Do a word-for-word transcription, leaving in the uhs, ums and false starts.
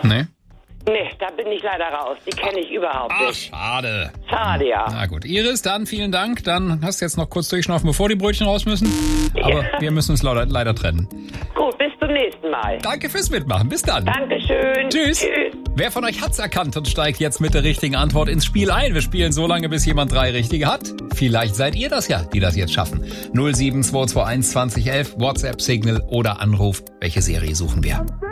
Nee. Nee, da bin ich leider raus. Die kenne ich überhaupt Ach, nicht. schade. Schade, ja. Na gut. Iris, dann vielen Dank. Dann hast du jetzt noch kurz durchschnaufen, bevor die Brötchen raus müssen. Aber Ja. wir müssen uns leider, leider trennen. Gut, bis zum nächsten Mal. Danke fürs Mitmachen. Bis dann. Dankeschön. Tschüss. Tschüss. Wer von euch hat's erkannt und steigt jetzt mit der richtigen Antwort ins Spiel ein? Wir spielen so lange, bis jemand drei richtige hat. Vielleicht seid ihr das ja, die das jetzt schaffen. null sieben zwei zwei eins zwanzig elf, WhatsApp, Signal oder Anruf. Welche Serie suchen wir?